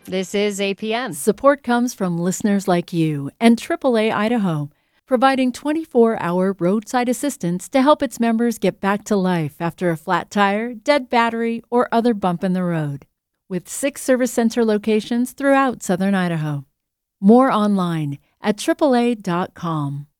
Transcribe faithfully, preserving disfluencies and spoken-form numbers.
This is A P M. Support comes from listeners like you and triple A Idaho, providing twenty-four hour roadside assistance to help its members get back to life after a flat tire, dead battery, or other bump in the road. With six service center locations throughout southern Idaho. More online at triple A dot com.